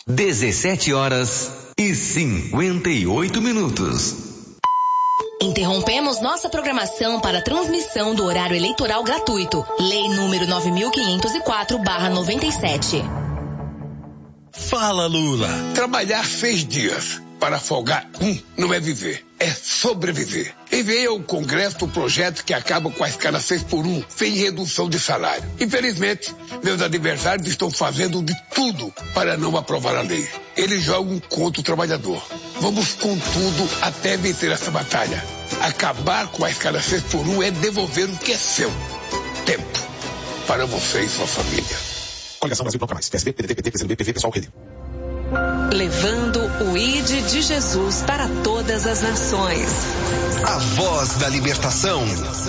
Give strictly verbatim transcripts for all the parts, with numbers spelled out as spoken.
dezessete horas e cinquenta e oito minutos. Interrompemos nossa programação para a transmissão do horário eleitoral gratuito. Lei número nove mil quinhentos e quatro barra noventa e sete. Fala, Lula. Trabalhar seis dias para folgar um não é viver, é sobreviver. Enviei ao Congresso o projeto que acaba com a escala seis por um, sem redução de salário. Infelizmente, meus adversários estão fazendo de tudo para não aprovar a lei. Eles jogam contra o trabalhador. Vamos com tudo até vencer essa batalha. Acabar com a escala seis por um é devolver o que é seu. Tempo. Para você e sua família. Coligação Brasil Nunca Mais. P S B, P D T, P T, P C B, P V, Pessoal, Rede. Levando o I D de Jesus para todas as nações. A voz da libertação.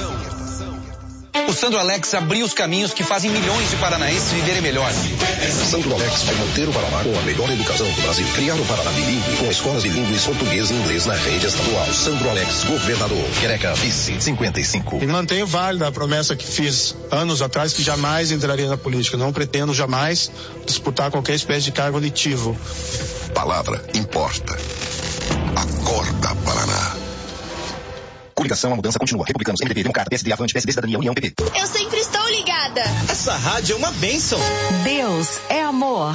O Sandro Alex abriu os caminhos que fazem milhões de paranaenses viverem melhor. Sandro Alex vai manter o Paraná com a melhor educação do Brasil. Criar o Paraná bilíngue com escolas bilíngues português e inglês na rede estadual. Sandro Alex, governador. Quereca, vice, cinquenta e cinco. E mantenho válida a promessa que fiz anos atrás que jamais entraria na política. Não pretendo jamais disputar qualquer espécie de cargo eletivo. Palavra importa. Acorda, Paraná. Coligação, a mudança continua. Republicanos, M D B, Democrata, P S D, Avante, P S D, Cidadania, União, P P. Eu sempre estou ligada. Essa rádio é uma bênção. Deus é amor.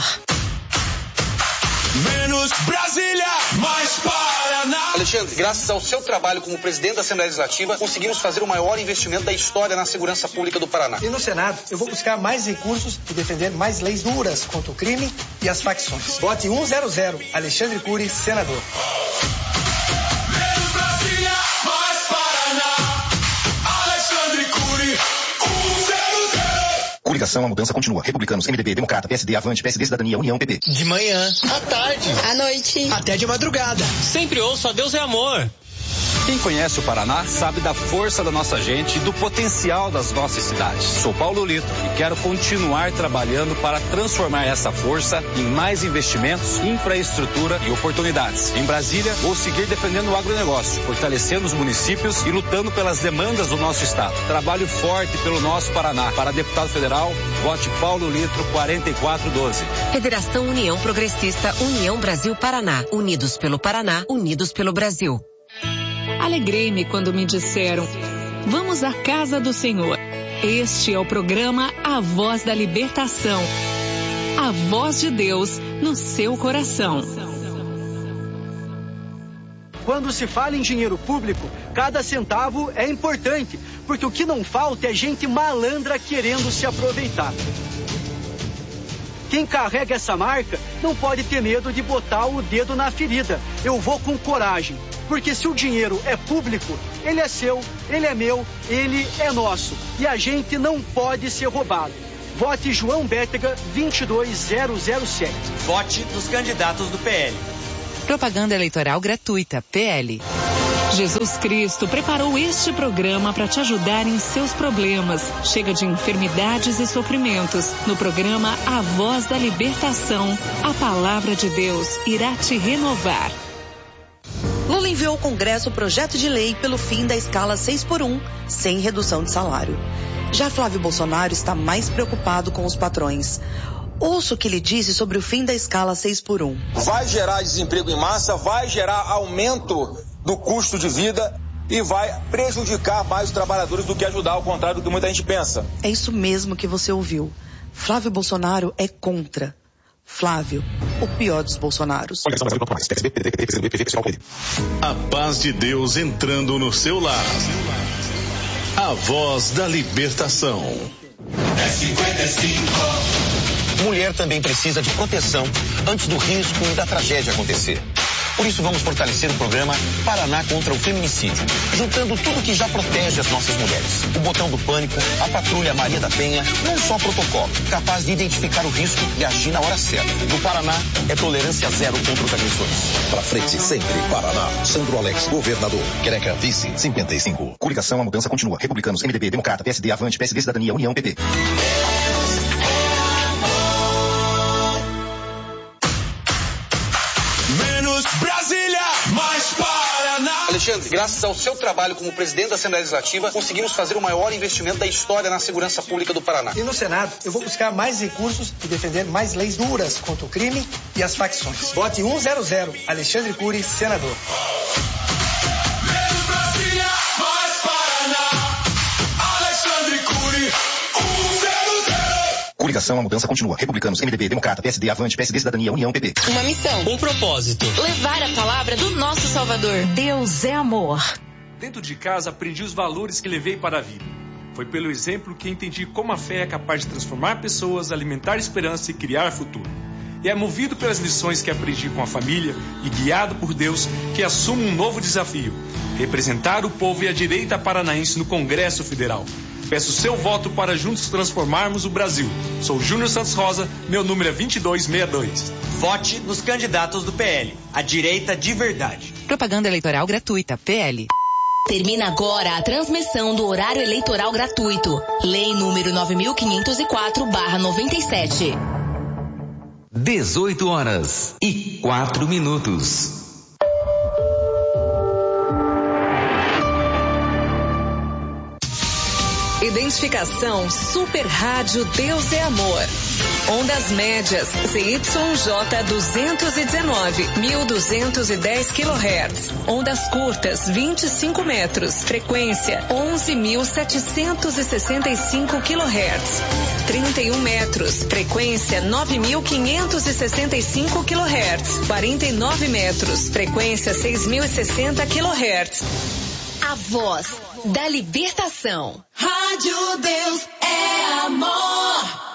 Menos Brasília, mais Paraná. Alexandre, graças ao seu trabalho como presidente da Assembleia Legislativa, conseguimos fazer o maior investimento da história na segurança pública do Paraná. E no Senado, eu vou buscar mais recursos e defender mais leis duras contra o crime e as facções. Vote cem, Alexandre Cury, senador. Menos Brasília, mais Paraná. Alexandre Cury, cem. Coligação, a mudança continua. Republicanos, M D B, Democrata, P S D, Avante, P S D, Cidadania, União, P P. De manhã, à tarde, à noite, até de madrugada. Sempre ouço a Deus é amor. Quem conhece o Paraná sabe da força da nossa gente e do potencial das nossas cidades. Sou Paulo Lito e quero continuar trabalhando para transformar essa força em mais investimentos, infraestrutura e oportunidades. Em Brasília, vou seguir defendendo o agronegócio, fortalecendo os municípios e lutando pelas demandas do nosso estado. Trabalho forte pelo nosso Paraná. Para deputado federal, vote Paulo Litro quarenta e quatro doze. Federação União Progressista, União Brasil Paraná. Unidos pelo Paraná, unidos pelo Brasil. Alegrei-me quando me disseram: vamos à casa do Senhor. Este é o programa A Voz da Libertação. A voz de Deus no seu coração. Quando se fala em dinheiro público, cada centavo é importante, porque o que não falta é gente malandra querendo se aproveitar. Quem carrega essa marca não pode ter medo de botar o dedo na ferida. Eu vou com coragem, porque se o dinheiro é público, ele é seu, ele é meu, ele é nosso. E a gente não pode ser roubado. Vote João Bétega vinte e dois mil sete. Vote nos candidatos do P L. Propaganda eleitoral gratuita, P L. Jesus Cristo preparou este programa para te ajudar em seus problemas. Chega de enfermidades e sofrimentos. No programa A Voz da Libertação, a palavra de Deus irá te renovar. Lula enviou ao Congresso o projeto de lei pelo fim da escala seis por um, sem redução de salário. Já Flávio Bolsonaro está mais preocupado com os patrões. Ouça o que ele disse sobre o fim da escala seis por um. Vai gerar desemprego em massa, vai gerar aumento do custo de vida e vai prejudicar mais os trabalhadores do que ajudar, ao contrário do que muita gente pensa. É isso mesmo que você ouviu. Flávio Bolsonaro é contra. Flávio, o pior dos Bolsonaros. A paz de Deus entrando no seu lar. A voz da libertação. É cinquenta e cinco. Mulher também precisa de proteção antes do risco e da tragédia acontecer. Por isso vamos fortalecer o programa Paraná contra o Feminicídio, juntando tudo que já protege as nossas mulheres. O botão do pânico, a patrulha Maria da Penha, não só protocolo, capaz de identificar o risco e agir na hora certa. No Paraná, é tolerância zero contra os agressores. Pra frente sempre, Paraná. Sandro Alex, governador. Quereca, vice, cinquenta e cinco. Coligação, a mudança continua. Republicanos, M D B, Democrata, P S D, Avante, P S D, Cidadania, União, P P. Menos Brasília, mais Paraná. Alexandre, graças ao seu trabalho como presidente da Assembleia Legislativa, conseguimos fazer o maior investimento da história na segurança pública do Paraná. E no Senado, eu vou buscar mais recursos e defender mais leis duras contra o crime e as facções. Vote um zero zero, Alexandre Cury, senador. Menos Brasília, mais Paraná. Alexandre Cury, um zero zero. Coligação, a mudança continua. Republicanos, M D B, Democrata, P S D, Avante, P S D, Cidadania, União, P P. Uma missão. Um propósito. Levar a palavra do nosso Salvador. Deus é amor. Dentro de casa, aprendi os valores que levei para a vida. Foi pelo exemplo que entendi como a fé é capaz de transformar pessoas, alimentar esperança e criar futuro. E é movido pelas lições que aprendi com a família e guiado por Deus que assumo um novo desafio: representar o povo e a direita paranaense no Congresso Federal. Peço seu voto para juntos transformarmos o Brasil. Sou Júnior Santos Rosa, meu número é vinte e dois sessenta e dois. Vote nos candidatos do P L, a direita de verdade. Propaganda eleitoral gratuita, P L. Termina agora a transmissão do horário eleitoral gratuito. Lei número nove mil quinhentos e quatro barra noventa e sete. dezoito horas e quatro minutos. Identificação Super Rádio Deus é Amor. Ondas médias C Y J duzentos e dezenove, mil duzentos e dez quilohertz. Ondas curtas vinte e cinco metros. Frequência onze mil setecentos e sessenta e cinco quilohertz. trinta e um metros. Frequência nove mil quinhentos e sessenta e cinco quilohertz. quarenta e nove metros. Frequência seis mil e sessenta quilohertz. A voz da libertação. Rádio Deus é amor.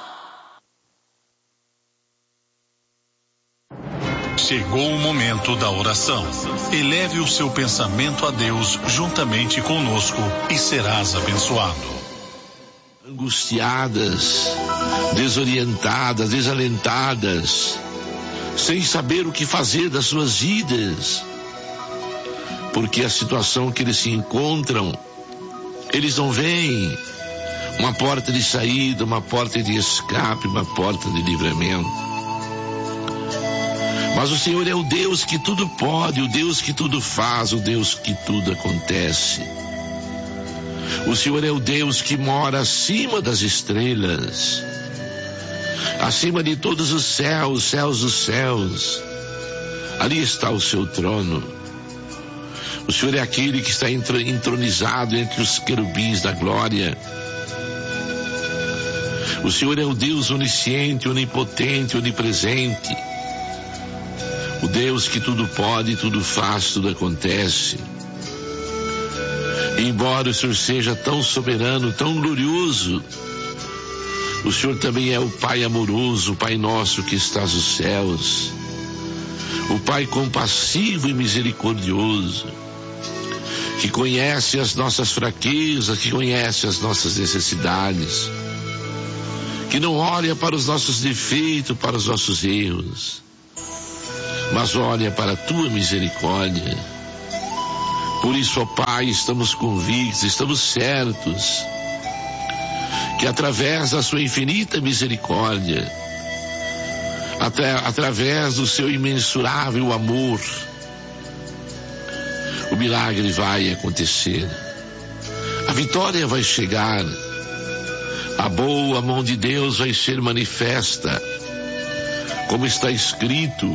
Chegou o momento da oração. Eleve o seu pensamento a Deus juntamente conosco e serás abençoado. Angustiadas, desorientadas, desalentadas, sem saber o que fazer das suas vidas, porque a situação que eles se encontram, eles não veem uma porta de saída, uma porta de escape, uma porta de livramento. Mas o Senhor é o Deus que tudo pode, o Deus que tudo faz, o Deus que tudo acontece. O Senhor é o Deus que mora acima das estrelas, acima de todos os céus, céus dos céus. Ali está o seu trono. O Senhor é aquele que está entronizado entre os querubins da glória. O Senhor é o Deus onisciente, onipotente, onipresente. O Deus que tudo pode, tudo faz, tudo acontece. E embora o Senhor seja tão soberano, tão glorioso, o Senhor também é o Pai amoroso, o Pai nosso que estás nos céus. O Pai compassivo e misericordioso, que conhece as nossas fraquezas, que conhece as nossas necessidades, que não olha para os nossos defeitos, para os nossos erros, mas olha para a tua misericórdia. Por isso, ó Pai, estamos convictos, estamos certos, que através da sua infinita misericórdia, até, através do seu imensurável amor, o milagre vai acontecer. A vitória vai chegar. A boa mão de Deus vai ser manifesta, como está escrito.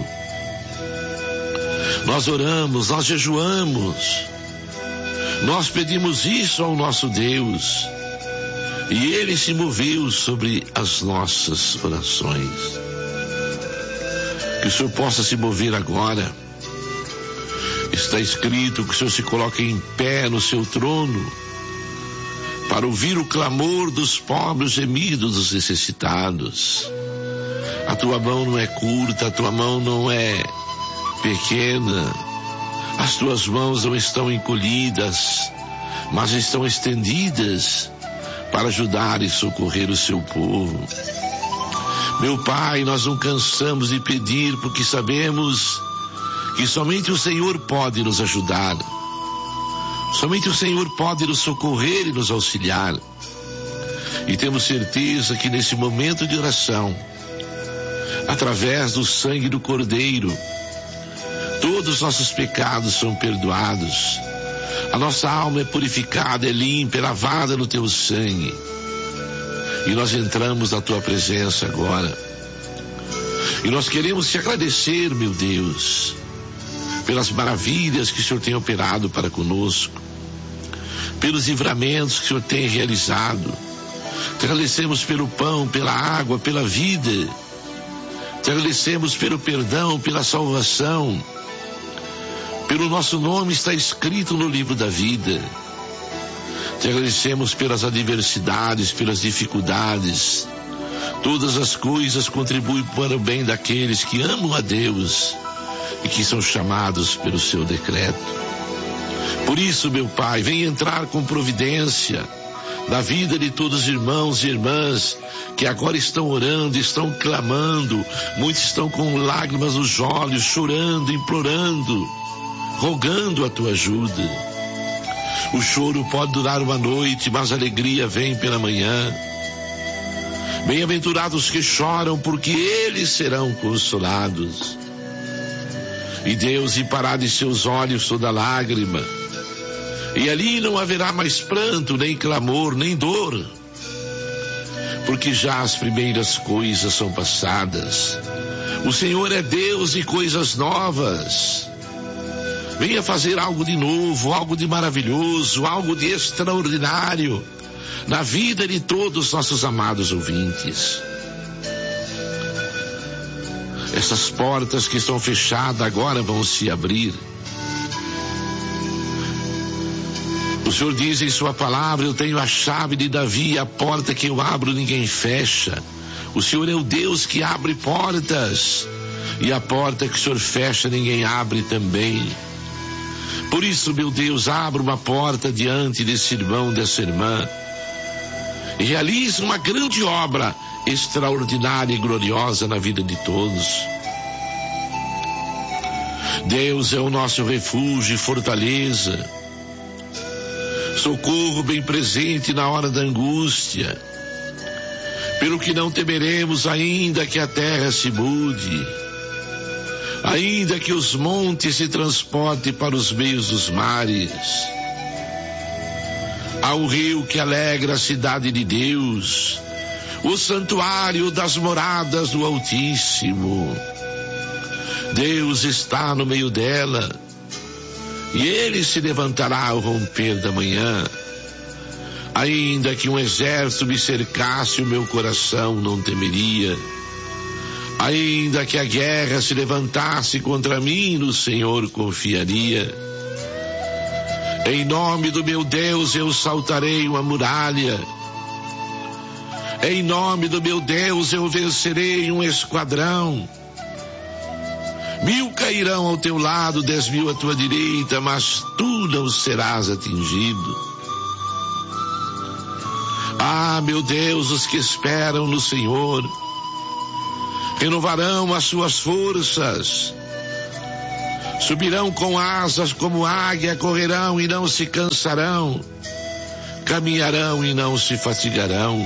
Nós oramos, nós jejuamos, nós pedimos isso ao nosso Deus, e Ele se moveu sobre as nossas orações. Que o Senhor possa se mover agora. Está escrito que o Senhor se coloca em pé no seu trono para ouvir o clamor dos pobres, gemidos dos necessitados. A tua mão não é curta, a tua mão não é pequena, as tuas mãos não estão encolhidas, mas estão estendidas para ajudar e socorrer o seu povo. Meu Pai, nós não cansamos de pedir, porque sabemos que somente o Senhor pode nos ajudar, somente o Senhor pode nos socorrer e nos auxiliar. E temos certeza que nesse momento de oração, através do sangue do Cordeiro, todos os nossos pecados são perdoados A nossa alma é purificada, é limpa, é lavada no teu sangue. E nós entramos na tua presença agora. E nós queremos te agradecer, meu Deus, pelas maravilhas que o Senhor tem operado para conosco, pelos livramentos que o Senhor tem realizado. Te agradecemos pelo pão, pela água, pela vida. Te agradecemos pelo perdão, pela salvação. Pelo nosso nome está escrito no livro da vida. Te agradecemos pelas adversidades, pelas dificuldades. Todas as coisas contribuem para o bem daqueles que amam a Deus e que são chamados pelo seu decreto. Por isso, meu Pai, vem entrar com providência na vida de todos os irmãos e irmãs que agora estão orando, estão clamando. Muitos estão com lágrimas nos olhos, chorando, implorando, rogando a tua ajuda. O choro pode durar uma noite, mas a alegria vem pela manhã. Bem-aventurados que choram, porque eles serão consolados. E Deus impará de seus olhos toda lágrima, e ali não haverá mais pranto, nem clamor, nem dor, porque já as primeiras coisas são passadas. O Senhor é Deus e coisas novas. Venha fazer algo de novo, algo de maravilhoso, algo de extraordinário na vida de todos os nossos amados ouvintes. Essas portas que estão fechadas agora vão se abrir. O Senhor diz em sua palavra: eu tenho a chave de Davi, a porta que eu abro ninguém fecha. O Senhor é o Deus que abre portas, e a porta que o Senhor fecha ninguém abre também. Por isso, meu Deus, abra uma porta diante desse irmão, dessa irmã, e realize uma grande obra extraordinária e gloriosa na vida de todos. Deus é o nosso refúgio e fortaleza, socorro bem presente na hora da angústia. Pelo que não temeremos, ainda que a terra se mude, ainda que os montes se transportem para os meios dos mares. Há um rio que alegra a cidade de Deus, o santuário das moradas do Altíssimo. Deus está no meio dela, e ele se levantará ao romper da manhã. Ainda que um exército me cercasse, o meu coração não temeria. Ainda que a guerra se levantasse contra mim, no Senhor confiaria. Em nome do meu Deus eu saltarei uma muralha. Em nome do meu Deus eu vencerei um esquadrão. Mil cairão ao teu lado, dez mil à tua direita, mas tu não serás atingido. Ah, meu Deus, os que esperam no Senhor renovarão as suas forças, subirão com asas como águia, correrão e não se cansarão, caminharão e não se fatigarão.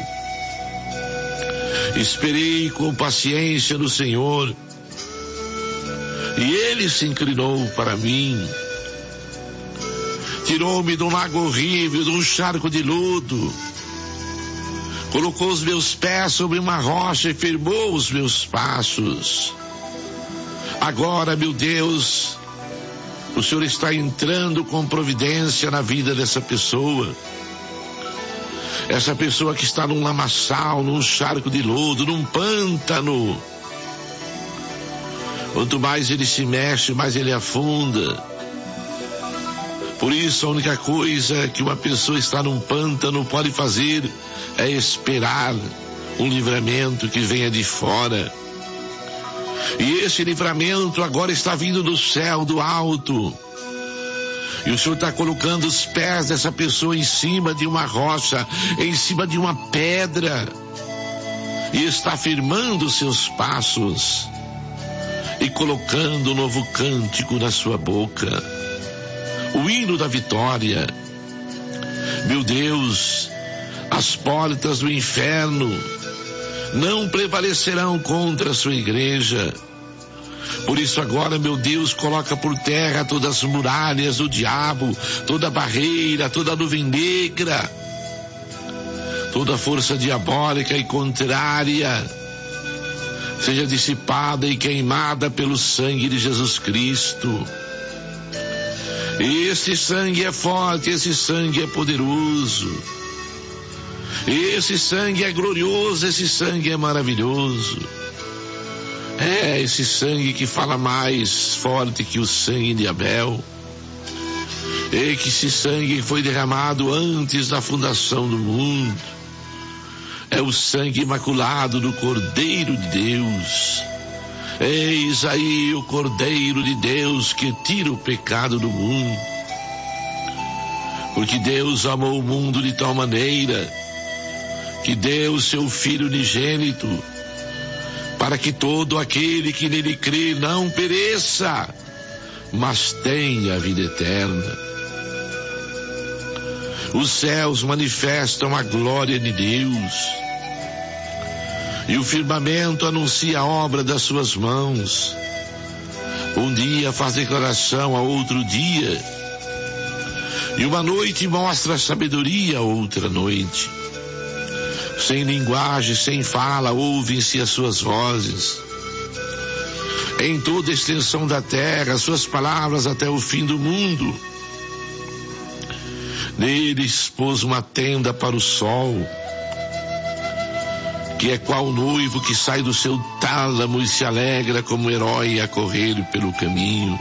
Esperei com paciência no Senhor, e ele se inclinou para mim, tirou-me de um lago horrível, de um charco de lodo, colocou os meus pés sobre uma rocha e firmou os meus passos. Agora, meu Deus, o Senhor está entrando com providência na vida dessa pessoa. Essa pessoa que está num lamaçal, num charco de lodo, num pântano. Quanto mais ele se mexe, mais ele afunda. Por isso, a única coisa que uma pessoa está num pântano pode fazer é esperar um livramento que venha de fora. E esse livramento agora está vindo do céu, do alto. E o Senhor está colocando os pés dessa pessoa em cima de uma rocha, em cima de uma pedra, e está firmando os seus passos e colocando um novo cântico na sua boca, o hino da vitória. Meu Deus, as portas do inferno não prevalecerão contra a sua igreja. Por isso agora, meu Deus, coloca por terra todas as muralhas do diabo, toda barreira, toda nuvem negra, toda força diabólica e contrária, seja dissipada e queimada pelo sangue de Jesus Cristo. Esse sangue é forte, esse sangue é poderoso, esse sangue é glorioso, esse sangue é maravilhoso. É esse sangue que fala mais forte que o sangue de Abel. É que esse sangue foi derramado antes da fundação do mundo. É o sangue imaculado do Cordeiro de Deus. Eis aí o Cordeiro de Deus que tira o pecado do mundo. Porque Deus amou o mundo de tal maneira que deu o seu Filho unigênito, para que todo aquele que nele crê não pereça, mas tenha a vida eterna. Os céus manifestam a glória de Deus, e o firmamento anuncia a obra das suas mãos. Um dia faz declaração a outro dia, e uma noite mostra sabedoria a outra noite. Sem linguagem, sem fala, ouvem-se as suas vozes. Em toda a extensão da terra, suas palavras até o fim do mundo. Nele expôs uma tenda para o sol, que é qual noivo que sai do seu tálamo e se alegra como herói a correr pelo caminho.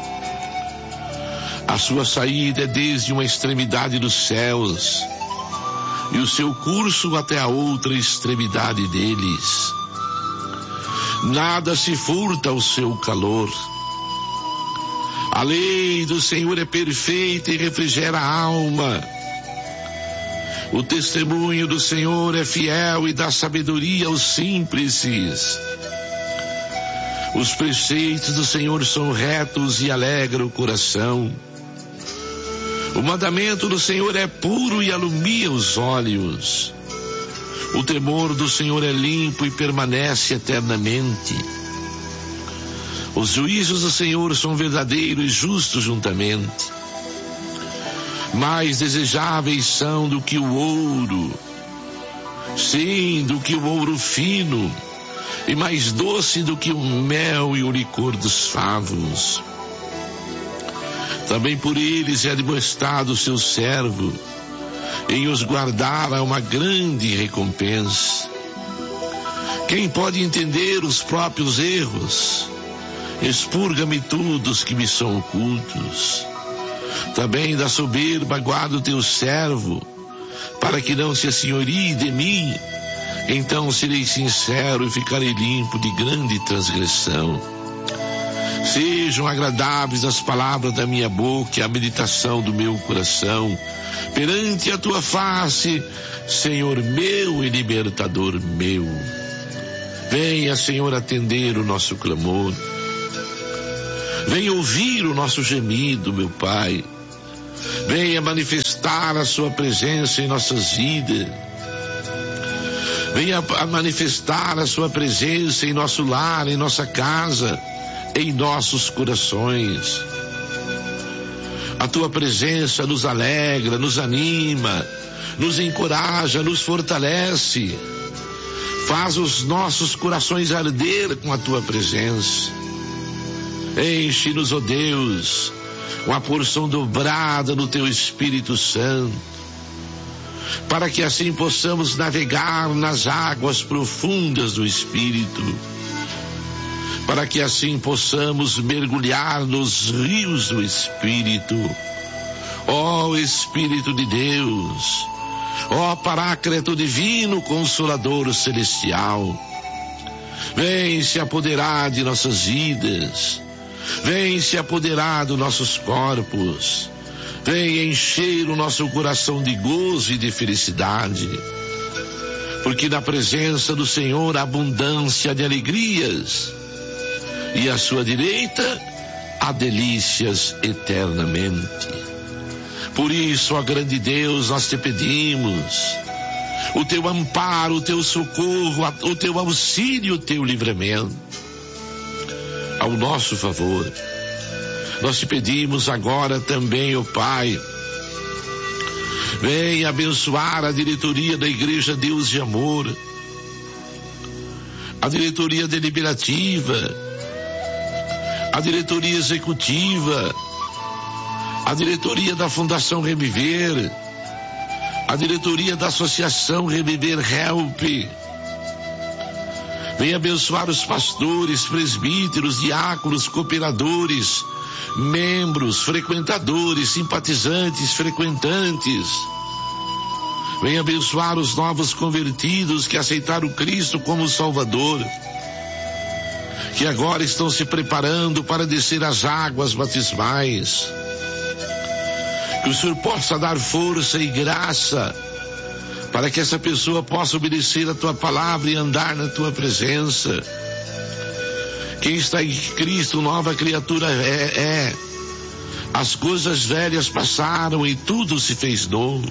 A sua saída é desde uma extremidade dos céus, e o seu curso até a outra extremidade deles. Nada se furta ao seu calor. A lei do Senhor é perfeita e refrigera a alma. O testemunho do Senhor é fiel e dá sabedoria aos simples. Os preceitos do Senhor são retos e alegram o coração. O mandamento do Senhor é puro e alumia os olhos. O temor do Senhor é limpo e permanece eternamente. Os juízos do Senhor são verdadeiros e justos juntamente. Mais desejáveis são do que o ouro, sim, do que o ouro fino, e mais doce do que o mel e o licor dos favos. Também por eles é demonstrado o seu servo, em os guardar há uma grande recompensa. Quem pode entender os próprios erros? Expurga-me tudo os que me são ocultos. Também da soberba guarda o teu servo, para que não se assenhorie de mim. Então serei sincero e ficarei limpo de grande transgressão. Sejam agradáveis as palavras da minha boca e a meditação do meu coração perante a tua face, Senhor meu e libertador meu. Venha, Senhor, atender o nosso clamor. Venha ouvir o nosso gemido, meu Pai. Venha manifestar a sua presença em nossas vidas. Venha manifestar a sua presença em nosso lar, em nossa casa, em nossos corações. A tua presença nos alegra, nos anima, nos encoraja, nos fortalece. Faz os nossos corações arder com a tua presença. Enche-nos, ó Deus, com a porção dobrada do teu Espírito Santo, para que assim possamos navegar nas águas profundas do Espírito, para que assim possamos mergulhar nos rios do Espírito. Ó Espírito de Deus, ó Paráclito divino, Consolador celestial, vem se apoderar de nossas vidas, vem se apoderar dos nossos corpos, vem encher o nosso coração de gozo e de felicidade, porque na presença do Senhor há abundância de alegrias, e à sua direita há delícias eternamente. Por isso, ó grande Deus, nós te pedimos o teu amparo, o teu socorro, o teu auxílio, o teu livramento. ao nosso favor. Nós te pedimos agora também, ó Pai, vem abençoar a diretoria da Igreja Deus de Amor, a diretoria deliberativa, a diretoria executiva, a diretoria da Fundação Reviver, a diretoria da Associação Reviver Help. Vem abençoar os pastores, presbíteros, diáconos, cooperadores, membros, frequentadores, simpatizantes, frequentantes. Vem abençoar os novos convertidos que aceitaram Cristo como Salvador, que agora estão se preparando para descer as águas batismais. Que o Senhor possa dar força e graça para que essa pessoa possa obedecer a tua palavra e andar na tua presença. Quem está em Cristo, nova criatura é, é. As coisas velhas passaram e tudo se fez novo.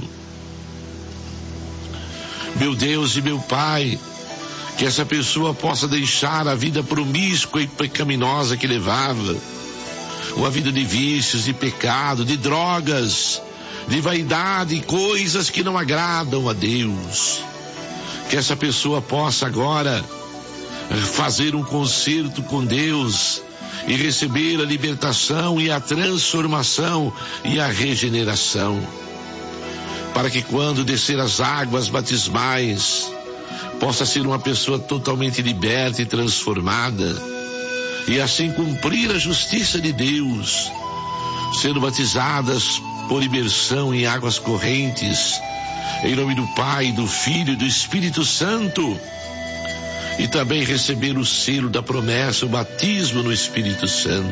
Meu Deus e meu Pai, que essa pessoa possa deixar a vida promíscua e pecaminosa que levava, uma vida de vícios, de pecado, de drogas, de vaidade, coisas que não agradam a Deus. Que essa pessoa possa agora fazer um concerto com Deus e receber a libertação e a transformação e a regeneração, para que quando descer as águas batismais possa ser uma pessoa totalmente liberta e transformada, e assim cumprir a justiça de Deus, sendo batizadas por imersão em águas correntes, em nome do Pai, do Filho e do Espírito Santo, e também receber o selo da promessa, o batismo no Espírito Santo.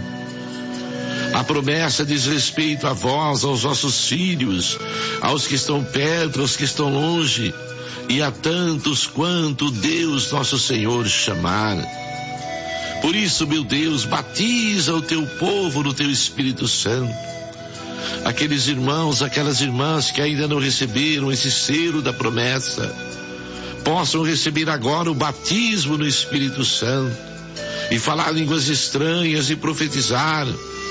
A promessa diz respeito a vós, aos nossos filhos, aos que estão perto, aos que estão longe, e a tantos quanto Deus nosso Senhor chamar. Por isso, meu Deus, batiza o teu povo no teu Espírito Santo. Aqueles irmãos, aquelas irmãs que ainda não receberam esse selo da promessa, possam receber agora o batismo no Espírito Santo e falar línguas estranhas e profetizar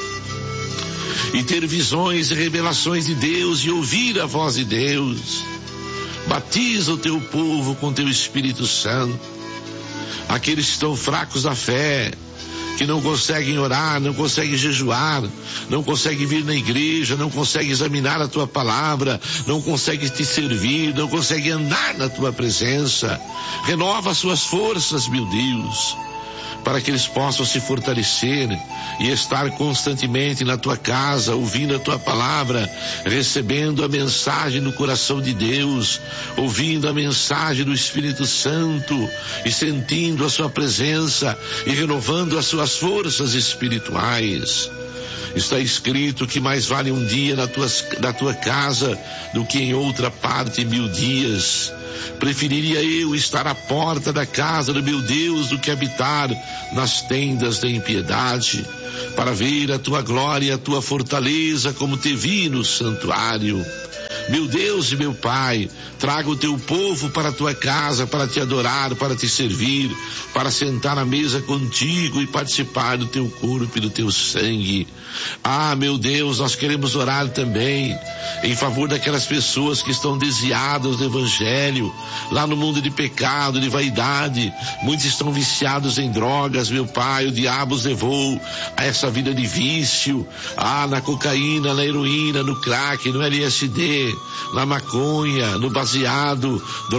e ter visões e revelações de Deus e ouvir a voz de Deus. Batiza o teu povo com teu Espírito Santo. Aqueles que estão fracos da fé, que não conseguem orar, não conseguem jejuar, não conseguem vir na igreja, não conseguem examinar a tua palavra, não conseguem te servir, não conseguem andar na tua presença. Renova as suas forças, meu Deus, para que eles possam se fortalecer e estar constantemente na tua casa, ouvindo a tua palavra, recebendo a mensagem no coração de Deus, ouvindo a mensagem do Espírito Santo e sentindo a sua presença e renovando as suas forças espirituais. Está escrito que mais vale um dia na tua, na tua casa do que em outra parte mil dias. Preferiria eu estar à porta da casa do meu Deus do que habitar nas tendas da impiedade, para ver a tua glória e a tua fortaleza como te vi no santuário. Meu Deus e meu Pai, traga o teu povo para a tua casa, para te adorar, para te servir, para sentar à mesa contigo e participar do teu corpo e do teu sangue. Ah, meu Deus, nós queremos orar também em favor daquelas pessoas que estão desviadas do Evangelho, lá no mundo de pecado, de vaidade. Muitos estão viciados em drogas, meu Pai, o diabo os levou a essa vida de vício, ah, na cocaína, na heroína, no crack, no L S D, na maconha, no baseado,